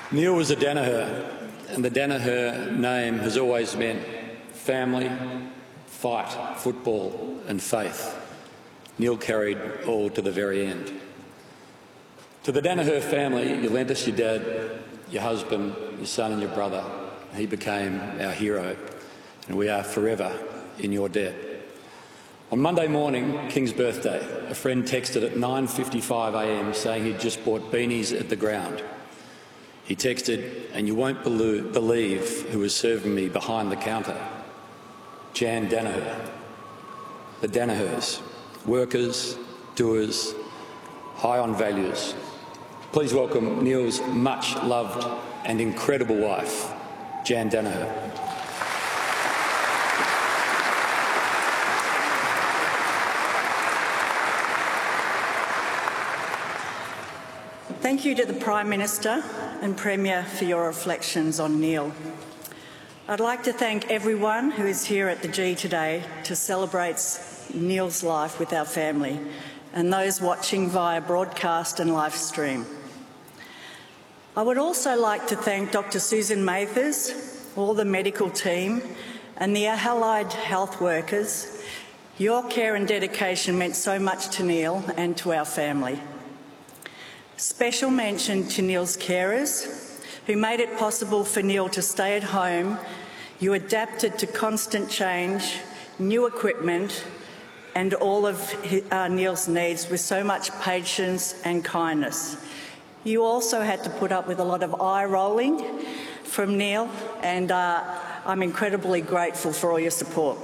Neil was a Danaher, and the Danaher name has always meant family, fight, football and faith. Neil carried all to the very end. To the Danaher family, you lent us your dad, your husband, your son and your brother. He became our hero, and we are forever in your debt. On Monday morning, King's birthday, a friend texted at 9:55 a.m. saying he'd just bought beanies at the ground. He texted, "And you won't believe who was serving me behind the counter. Jan Danaher." The Danahers, workers, doers, high on values. Please welcome Neil's much-loved and incredible wife, Jan Danaher. Thank you to the Prime Minister and Premier for your reflections on Neil. I'd like to thank everyone who is here at the G today to celebrate Neil's life with our family, and those watching via broadcast and live stream. I would also like to thank Dr. Susan Mathers, all the medical team and the allied health workers. Your care and dedication meant so much to Neil and to our family. Special mention to Neil's carers, who made it possible for Neil to stay at home. You adapted to constant change, new equipment and all of Neil's needs with so much patience and kindness. You also had to put up with a lot of eye rolling from Neil, and I'm incredibly grateful for all your support.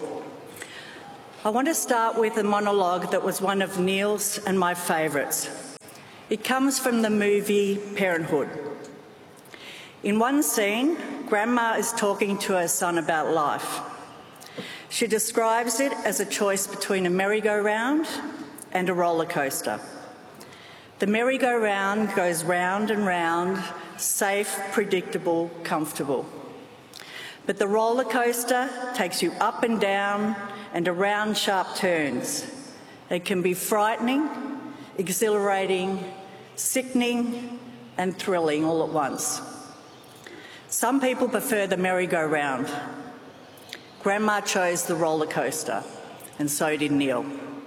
I want to start with a monologue that was one of Neil's and my favourites. It comes from the movie Parenthood. In one scene, Grandma is talking to her son about life. She describes it as a choice between a merry-go-round and a roller coaster. The merry-go-round goes round and round, safe, predictable, comfortable. But the roller coaster takes you up and down and around sharp turns. It can be frightening, exhilarating, sickening and thrilling all at once. Some people prefer the merry-go-round. Grandma chose the roller coaster, and so did Neil.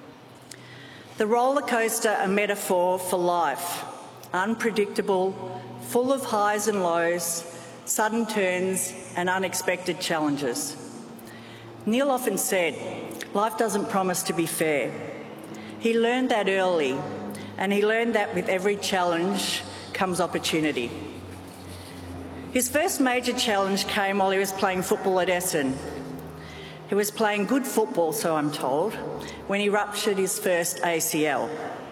The roller coaster, a metaphor for life, unpredictable, full of highs and lows, sudden turns and unexpected challenges. Neil often said, life doesn't promise to be fair. He learned that early, and he learned that with every challenge comes opportunity. His first major challenge came while he was playing football at Essen. He was playing good football, so I'm told, when he ruptured his first ACL.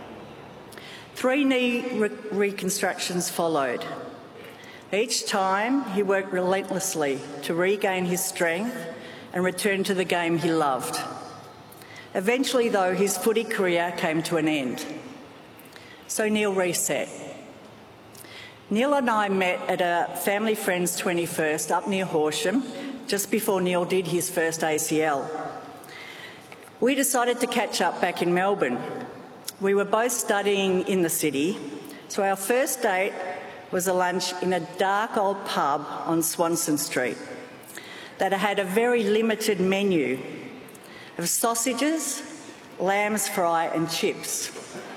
3 knee reconstructions followed. Each time, he worked relentlessly to regain his strength and return to the game he loved. Eventually, though, his footy career came to an end. So Neil reset. Neil and I met at a family friend's 21st up near Horsham, just before Neil did his first ACL. We decided to catch up back in Melbourne. We were both studying in the city, so our first date was a lunch in a dark old pub on Swanston Street that had a very limited menu of sausages, lamb's fry and chips.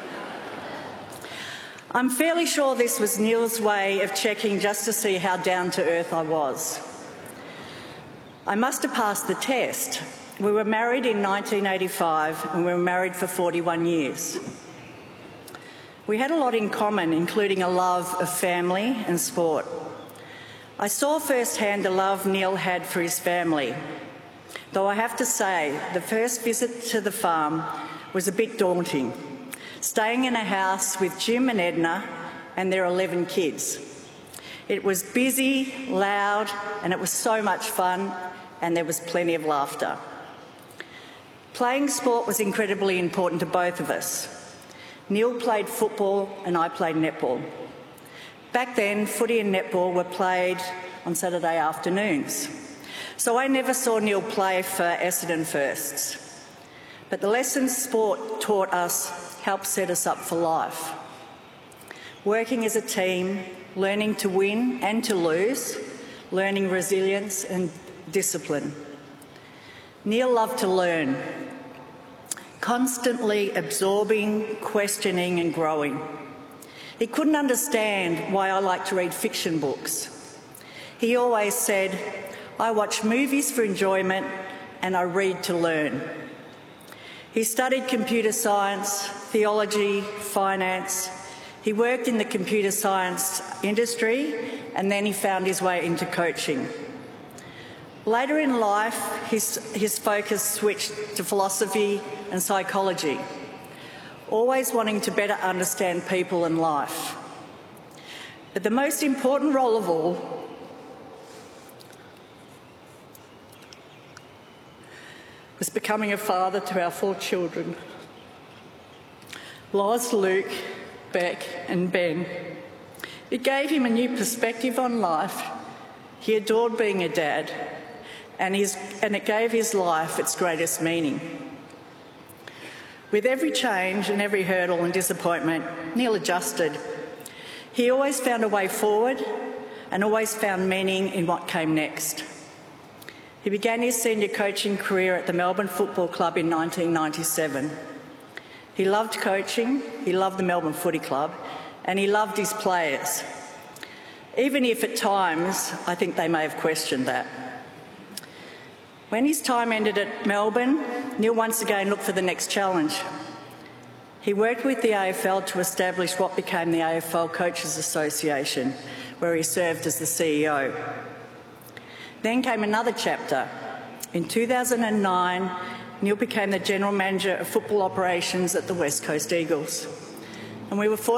I'm fairly sure this was Neil's way of checking just to see how down to earth I was. I must have passed the test. We were married in 1985 and we were married for 41 years. We had a lot in common, including a love of family and sport. I saw firsthand the love Neil had for his family, though I have to say the first visit to the farm was a bit daunting, staying in a house with Jim and Edna and their 11 kids. It was busy, loud, and it was so much fun, and there was plenty of laughter. Playing sport was incredibly important to both of us. Neil played football and I played netball. Back then, footy and netball were played on Saturday afternoons. So I never saw Neil play for Essendon Firsts. But the lessons sport taught us helped set us up for life. Working as a team, learning to win and to lose, learning resilience and discipline. Neil loved to learn, constantly absorbing, questioning and growing. He couldn't understand why I like to read fiction books. He always said, "I watch movies for enjoyment and I read to learn." He studied computer science, theology, finance. He worked in the computer science industry and then he found his way into coaching. Later in life, his focus switched to philosophy and psychology, always wanting to better understand people and life. But the most important role of all was becoming a father to our 4 children, Loz, Luke, Beck and Ben. It gave him a new perspective on life. He adored being a dad, and it gave his life its greatest meaning. With every change and every hurdle and disappointment, Neil adjusted. He always found a way forward and always found meaning in what came next. He began his senior coaching career at the Melbourne Football Club in 1997. He loved coaching, he loved the Melbourne Footy Club, and he loved his players, even if at times I think they may have questioned that. When his time ended at Melbourne, Neil once again looked for the next challenge. He worked with the AFL to establish what became the AFL Coaches Association, where he served as the CEO. Then came another chapter. In 2009, Neil became the General Manager of Football Operations at the West Coast Eagles. And we were